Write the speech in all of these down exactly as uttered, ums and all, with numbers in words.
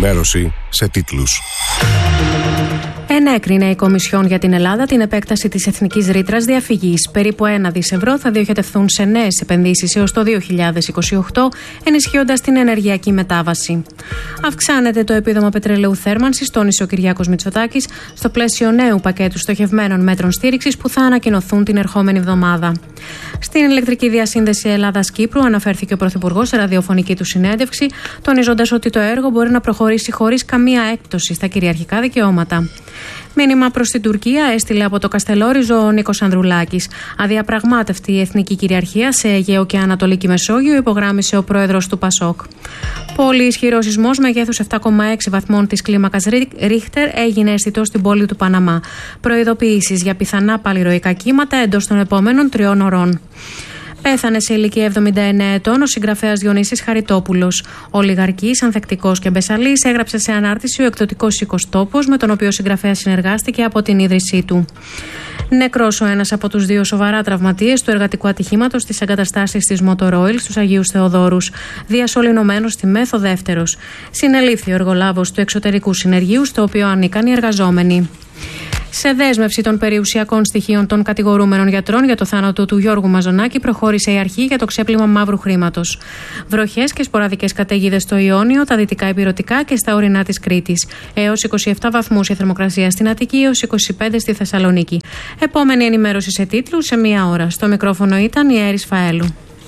ενημέρωση σε τίτλους. Ενέκρινε η Κομισιόν για την Ελλάδα την επέκταση της εθνικής ρήτρας διαφυγής. Περίπου ένα δισεκατομμύριο ευρώ θα διοχετευθούν σε νέες επενδύσεις έως το δύο χιλιάδες είκοσι οκτώ, ενισχύοντας την ενεργειακή μετάβαση. Αυξάνεται το επίδομα πετρελαίου θέρμανσης, τόνισε ο Κυριάκος Μητσοτάκης, στο πλαίσιο νέου πακέτου στοχευμένων μέτρων στήριξης που θα ανακοινωθούν την ερχόμενη εβδομάδα. Στην ηλεκτρική διασύνδεση Ελλάδας-Κύπρου αναφέρθηκε ο Πρωθυπουργός σε ραδιοφωνική του συνέντευξη, τονίζοντας ότι το έργο μπορεί να προχωρήσει χωρίς καμία έκπτωση στα κυριαρχικά δικαιώματα. Μήνυμα προς την Τουρκία έστειλε από το Καστελόριζο ο Νίκος Ανδρουλάκης. Αδιαπραγμάτευτη η εθνική κυριαρχία σε Αιγαίο και Ανατολική Μεσόγειο, υπογράμμισε ο πρόεδρος του Πασόκ. Πολύ ισχυρό σεισμός μεγέθους επτά κόμμα έξι βαθμών της κλίμακας Ρίχτερ έγινε αισθητός στην πόλη του Παναμά. Προειδοποιήσεις για πιθανά παλιροϊκά κύματα εντός των επόμενων τριών ωρών. Πέθανε σε ηλικία εβδομήντα εννέα ετών ο συγγραφέας Διονύσης Χαριτόπουλος. Ο ολιγαρκής, ανθεκτικός και μπεσαλής έγραψε σε ανάρτηση ο εκδοτικός οικοστόπος με τον οποίο ο συγγραφέας συνεργάστηκε από την ίδρυσή του. Νεκρός ο ένας από τους δύο σοβαρά τραυματίες του εργατικού ατυχήματος στις εγκαταστάσεις της Motor Oil στους Αγίους Θεοδόρους. Διασωληνωμένος στη Μέθο δεύτερος. Συνελήφθη ο εργολάβος του εξωτερικού συνεργείου στο οποίο ανήκαν οι εργαζόμενοι. Σε δέσμευση των περιουσιακών στοιχείων των κατηγορούμενων γιατρών για το θάνατο του Γιώργου Μαζονάκη, προχώρησε η αρχή για το ξέπλυμα μαύρου χρήματος. Βροχές και σποραδικές καταιγίδες στο Ιόνιο, τα δυτικά ηπειρωτικά και στα ορεινά της Κρήτης. Έως είκοσι επτά βαθμούς η θερμοκρασία στην Αττική, έως είκοσι πέντε στη Θεσσαλονίκη. Επόμενη ενημέρωση σε τίτλους σε μία ώρα. Στο μικρόφωνο ήταν η Έρης Φαέλου.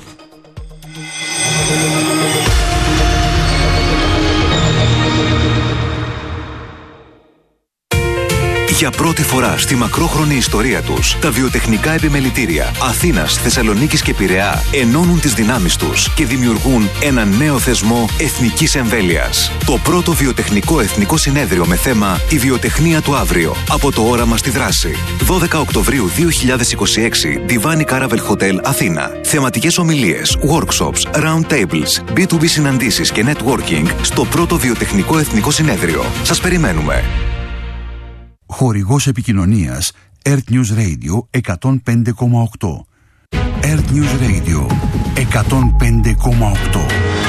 Για πρώτη φορά στη μακρόχρονη ιστορία τους, τα βιοτεχνικά επιμελητήρια Αθήνας, Θεσσαλονίκης και Πειραιά ενώνουν τις δυνάμεις τους και δημιουργούν ένα νέο θεσμό εθνικής εμβέλειας. Το πρώτο βιοτεχνικό εθνικό συνέδριο με θέμα «Η βιοτεχνία του αύριο». Από το όραμα στη δράση. δώδεκα Οκτωβρίου δύο χιλιάδες είκοσι έξι, Divan Caravel Hotel, Αθήνα. Θεματικές ομιλίες, workshops, round tables, μπι τού μπι συναντήσεις και networking στο πρώτο βιοτεχνικό εθνικό συνέδριο. Σας περιμένουμε. Χορηγός επικοινωνίας Earth News Radio εκατόν πέντε κόμμα οκτώ. Earth News Radio εκατόν πέντε κόμμα οκτώ.